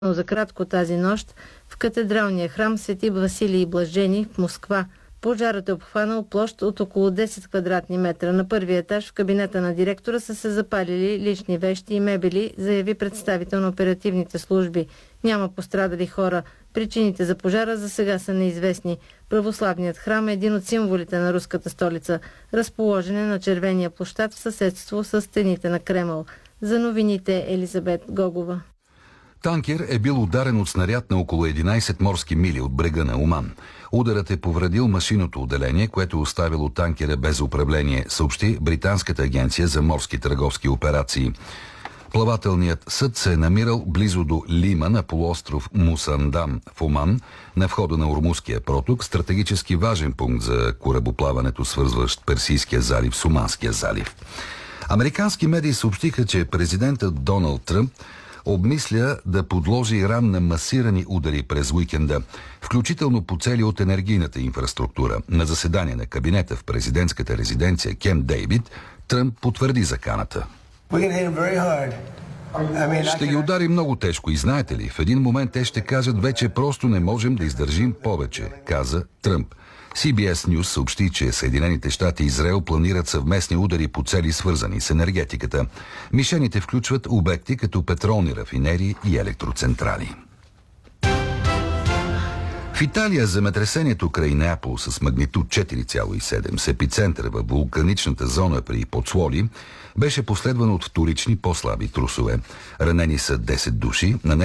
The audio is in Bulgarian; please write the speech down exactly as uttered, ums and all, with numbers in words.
Но за кратко тази нощ в катедралния храм Свети Василий Блажени в Москва. Пожарът е обхванал площ от около десет квадратни метра. На първия етаж в кабинета на директора са се запалили лични вещи и мебели, заяви представител на оперативните служби. Няма пострадали хора. Причините за пожара за сега са неизвестни. Православният храм е един от символите на руската столица. Разположен е на Червения площад в съседство с стените на Кремъл. За новините Елизабет Гогова. Танкер е бил ударен от снаряд на около единайсет морски мили от брега на Оман. Ударът е повредил машинното отделение, което е оставило танкера без управление, съобщи британската агенция за морски търговски операции. Плавателният съд се е намирал близо до Лима на полуостров Мусандам в Оман, на входа на Ормузския проток, стратегически важен пункт за корабоплаването, свързващ Персийския залив с Оманския залив. Американски медии съобщиха, че президентът Доналд Тръмп обмисля да подложи Иран на масирани удари през уикенда, включително по цели от енергийната инфраструктура. На заседание на кабинета в президентската резиденция Кемп Дейвид, Тръмп потвърди заканата. Ще ги удари много тежко и знаете ли, в един момент те ще кажат: вече просто не можем да издържим повече, каза Тръмп. Си Би Ес News съобщи, че Съединените щати и Израел планират съвместни удари по цели, свързани с енергетиката. Мишените включват обекти като петролни рафинерии и електроцентрали. В Италия земетресението край Неапол с магнитуд четири цяло и седем с епицентър във вулканичната зона при Поцуоли беше последвано от вторични по-слаби трусове. Ранени са десет души. На